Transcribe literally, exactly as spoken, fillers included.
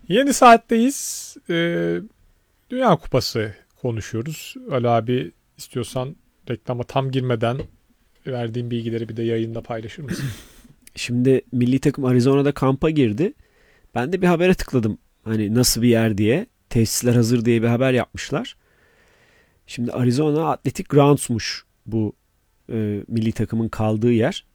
Yeni saatteyiz. Ee, Dünya Kupası konuşuyoruz. Ali abi, istiyorsan reklama tam girmeden verdiğim bilgileri bir de yayında paylaşır mısın? Şimdi milli takım Arizona'da kampa girdi. Ben de bir habere tıkladım. Hani nasıl bir yer diye. Tesisler hazır diye bir haber yapmışlar. Şimdi Arizona Athletic Grounds'muş bu e, milli takımın kaldığı yer.